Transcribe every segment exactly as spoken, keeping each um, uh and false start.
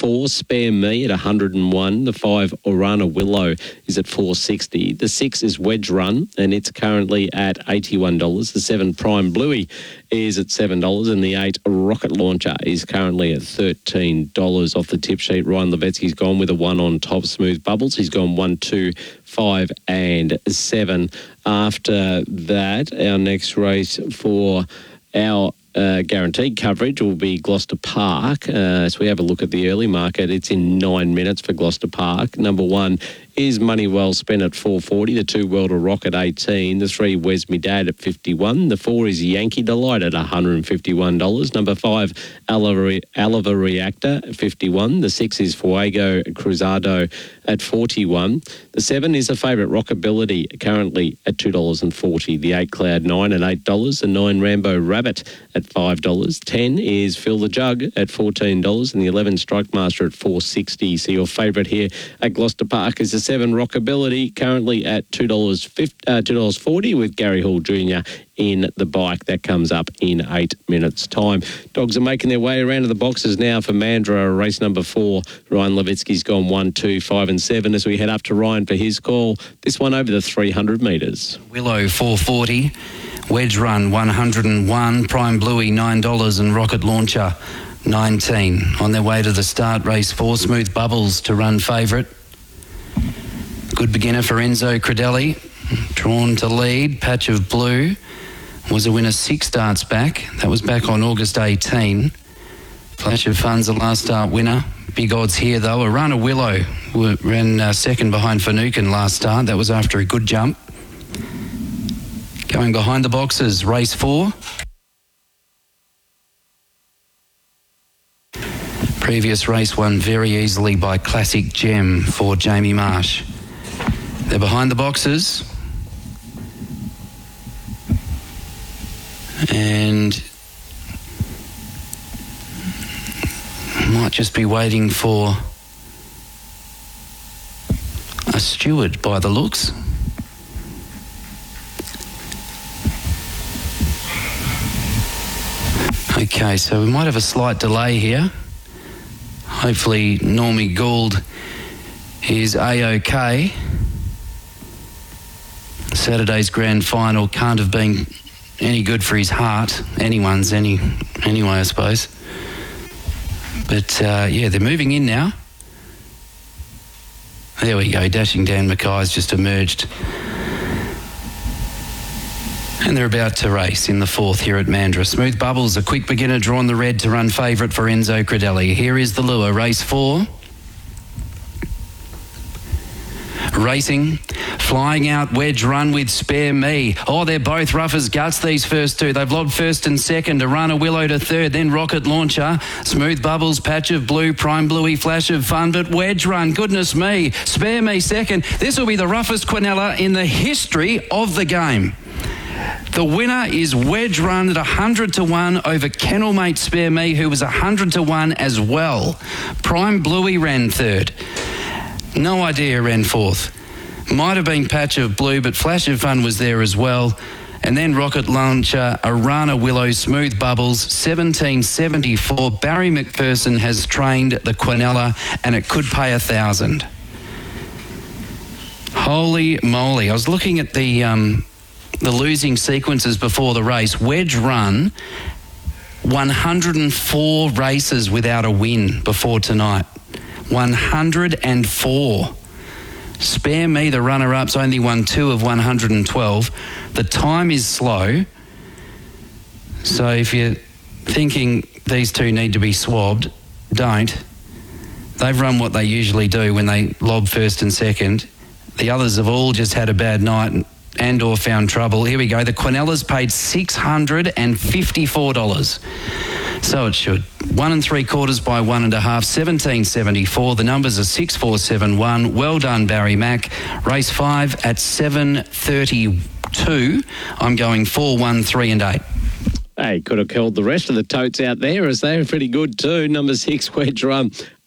four, Spare Me, at one hundred and one. The five, Orana Willow, is at four sixty. The six is Wedge Run, and it's currently at eighty-one dollars. The seven, Prime Bluey, is at seven dollars, and the eight, Rocket Launcher, is currently at thirteen dollars off the tip sheet. Ryan Levetsky's gone with a one on top. Smooth Bubbles, he's gone one, two, five and seven. After that, our next race for our Uh, guaranteed coverage will be Gloucester Park. Uh, so we have a look at the early market. It's in nine minutes for Gloucester Park. Number one is Money Well Spent at four forty. The two, World of Rock, at eighteen. The three, Where's Me Dad, at fifty-one. The four is Yankee Delight at one hundred fifty-one dollars. Number five, Oliver Reactor at fifty-one. The six is Fuego Cruzado at forty-one. The seven is a favourite, Rockability, currently at two dollars forty. The eight, Cloud nine, at eight dollars. The nine, Rambo Rabbit, at five dollars. ten is Fill the Jug at fourteen dollars. And the eleven, Strike Master, at four sixty. So your favourite here at Gloucester Park is the seven, Rockability, currently at two dollars forty, with Gary Hall Junior in the bike. That comes up in eight minutes' time. Dogs are making their way around to the boxes now for Mandurah, race number four. Ryan Levitsky's gone one, two, five and seven as we head up to Ryan for his call. This one over the three hundred metres. Willow, four forty. Wedge Run, one hundred and one. Prime Bluey, nine dollars. And Rocket Launcher, nineteen. On their way to the start, race four, Smooth Bubbles to run favourite. Good beginner for Enzo Credelli. Drawn to lead. Patch of Blue was a winner six starts back. That was back on August eighteenth. Flash of Fun's the last start winner. Big odds here, though. Orana Willow ran uh, second behind Finucane last start. That was after a good jump. Going behind the boxes, race four. Previous race won very easily by Classic Gem for Jamie Marsh. They're behind the boxes. And might just be waiting for a steward by the looks. Okay, so we might have a slight delay here. Hopefully Normie Gould is A-OK. Saturday's grand final can't have been any good for his heart. Anyone's any anyway, I suppose. But, uh, yeah, they're moving in now. There we go. Dashing Dan Mackay's just emerged. And they're about to race in the fourth here at Mandurah. Smooth Bubbles, a quick beginner, drawn the red to run favourite for Enzo Credelli. Here is the lure, race four. Racing, flying out, Wedge Run with Spare Me. Oh, they're both rough as guts, these first two. They've lobbed first and second. Orana Willow to third, then Rocket Launcher. Smooth Bubbles, Patch of Blue, Prime Bluey, Flash of Fun, but Wedge Run, goodness me. Spare Me second. This will be the roughest quinella in the history of the game. The winner is Wedge Run at one hundred to one over Kennelmate Spare Me, who was one hundred to one as well. Prime Bluey ran third. No idea who ran fourth. Might have been Patch of Blue, but Flash of Fun was there as well. And then Rocket Launcher, Orana Willow, Smooth Bubbles, seventeen seventy-four. Barry McPherson has trained the quinella, and it could pay a thousand. Holy moly. I was looking at the... Um, the losing sequences before the race. Wedge Run, one hundred and four races without a win before tonight. one hundred and four. Spare Me, the runner-up's only won two of one hundred and twelve. The time is slow. So if you're thinking these two need to be swabbed, don't. They've run what they usually do when they lob first and second. The others have all just had a bad night and and or found trouble. Here we go. The Quinellas paid six hundred fifty-four dollars. So it should. One and three quarters by one and a half, seventeen seventy-four. The numbers are six four seven one. Well done, Barry Mack. Race five at seven thirty-two. I'm going four, one, three and eight. Hey, could have called the rest of the totes out there as they were pretty good too. Number six, Wedge Run,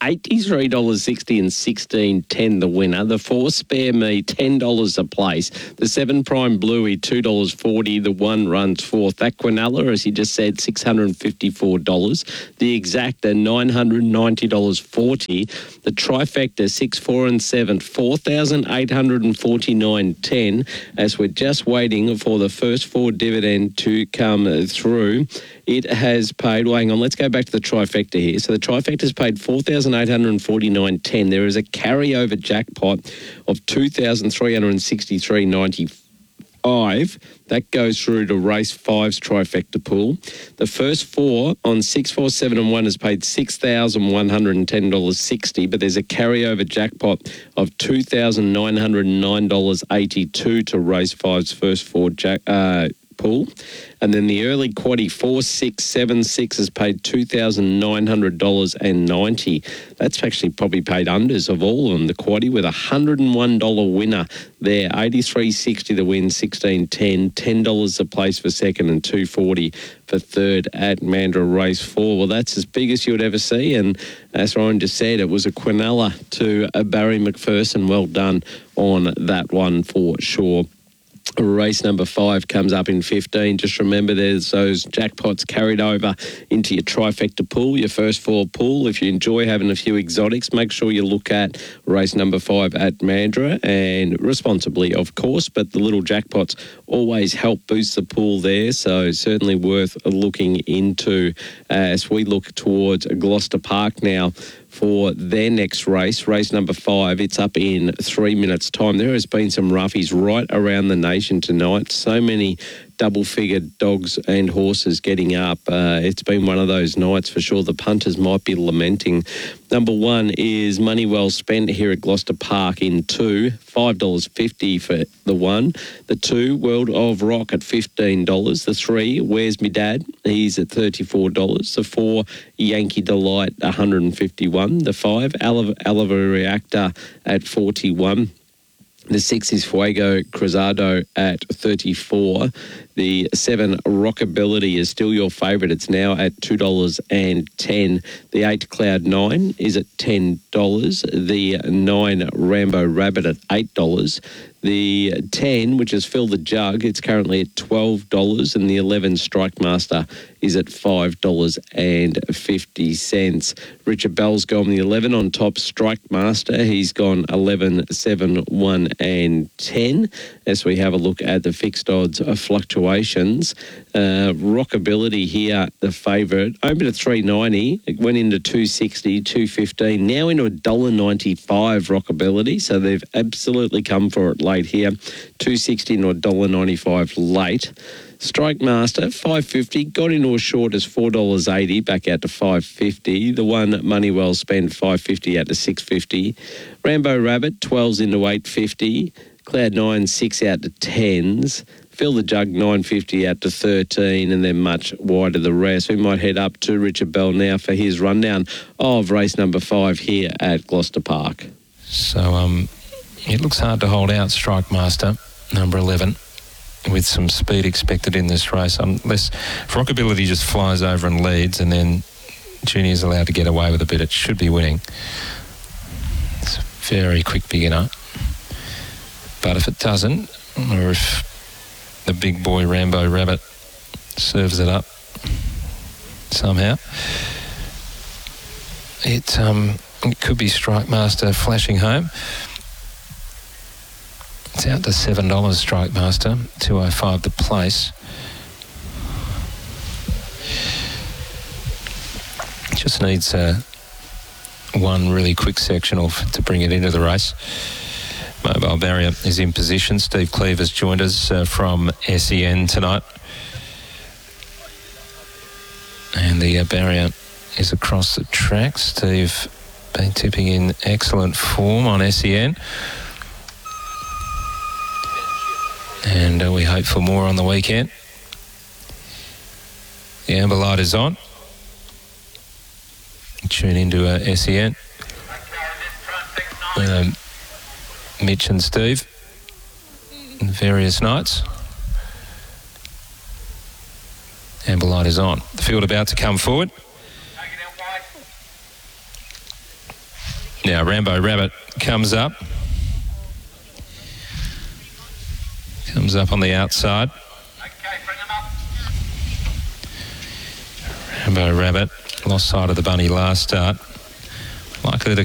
eighty-three dollars sixty and sixteen ten the winner. The four Spare Me, ten dollars a place. The seven Prime Bluey, two dollars forty. The one runs fourth. That Quinella, as he just said, six hundred fifty-four dollars. The Exacta, nine hundred ninety dollars forty. The Trifecta, six, four and seven, four thousand eight hundred forty-nine ten. As we're just waiting for the first four dividend to come through, it has paid, well, hang on, let's go back to the Trifecta here. So the Trifecta has paid four thousand eight hundred forty-nine ten. There is a carryover jackpot of two thousand three hundred sixty-three ninety-five. That goes through to race five's Trifecta pool. The first four on six, four, seven and one has paid six thousand one hundred ten dollars sixty, but there's a carryover jackpot of two thousand nine hundred nine dollars eighty-two to race five's first four jack, uh, pool. And then the early quaddie four six seven six has paid two thousand nine hundred dollars ninety. That's actually probably paid unders of all of them. The quaddie with a one hundred one dollars winner there, eighty-three sixty the win, sixteen ten, ten dollars a place for second and two forty for third at Mandurah race four. Well, that's as big as you would ever see. And as Ryan just said, it was a Quinella to a Barry McPherson. Well done on that one for sure. Race number five comes up in fifteen. Just remember there's those jackpots carried over into your Trifecta pool, your first four pool. If you enjoy having a few exotics, make sure you look at race number five at Mandurah, and responsibly, of course, but the little jackpots always help boost the pool there, so certainly worth looking into as we look towards Gloucester Park now for their next race, race number five. It's up in three minutes' time. There has been some roughies right around the nation tonight. So many double-figured dogs and horses getting up. Uh, it's been one of those nights for sure. The punters might be lamenting. Number one is Money Well Spent here at Gloucester Park in two, five dollars fifty for the one. The two, World of Rock at fifteen dollars. The three, Where's Me Dad? He's at thirty-four dollars. The four, Yankee Delight, one hundred fifty-one dollars. The five, Oliver Reactor at forty-one dollars. The six is Fuego Cruzado at thirty-four. The seven, Rockability, is still your favourite. It's now at two dollars and ten. The eight, Cloud nine, is at ten dollars. The nine, Rambo Rabbit, at eight dollars. The ten, which is Fill the Jug, it's currently at twelve dollars. And the eleven, Strike Master, is at five dollars and fifty cents. Richard Bell's gone the eleven on top. Strike Master, he's gone eleven, seven, one and ten. As we have a look at the fixed odds fluctuations, uh, Rockability here, the favourite, opened at three ninety, it went into two sixty, two fifteen, now into one dollar ninety-five Rockability, so they've absolutely come for it late here. two sixty to one dollar ninety-five late. Strike Master, five fifty, got into as short as four dollars eighty, back out to five fifty. The one, Money Well Spent, five fifty out to six fifty. Rambo Rabbit, twelves into eight fifty. Cloud nine, six out to tens. Fill the Jug, nine fifty out to thirteen, and then much wider the rest. We might head up to Richard Bell now for his rundown of race number five here at Gloucester Park. So um, it looks hard to hold out, Strike Master, number eleven, with some speed expected in this race. Unless if Rockability just flies over and leads, and then Junior's allowed to get away with a bit, it should be winning. It's a very quick beginner. But if it doesn't, or if the big boy Rambo Rabbit serves it up somehow, it um, it could be Strike Master flashing home. It's out to seven dollars, Strike Master, two oh five the place. Just needs uh, one really quick sectional to bring it into the race. Mobile Barrier is in position. Steve Cleaver's joined us uh, from S E N tonight. And the uh, barrier is across the track. Steve been tipping in excellent form on S E N. And uh, we hope for more on the weekend. The amber light is on. Tune into uh, S E N. Um, Mitch and Steve in various nights. Amber light is on. The field about to come forward. Now Rambo Rabbit comes up. Comes up on the outside. Okay, bring him up. Rambo Rabbit lost sight of the bunny last start. Likely to